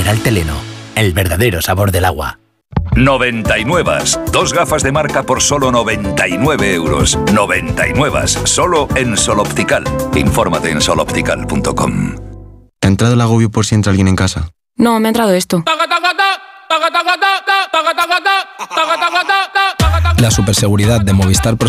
Mineral Teleno, el verdadero sabor del agua. 99. 2 gafas de marca por solo 99 euros. 99. Solo en Sol Optical. Infórmate en soloptical.com. ¿Te ha entrado el agobio por si entra alguien en casa? No, me ha entrado esto. La superseguridad de Movistar Pro